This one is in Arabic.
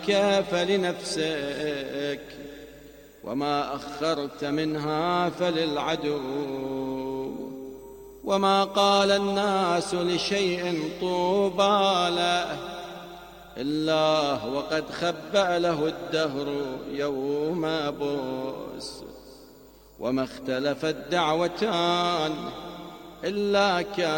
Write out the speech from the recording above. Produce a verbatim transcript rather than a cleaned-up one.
عنك فلنفسك، وما أخرت منها فللعدو. وما قال الناس لشيء طوبى له إلا وقد خبأ له الدهر يوم بؤس. وما اختلفت دعوتان إلا كان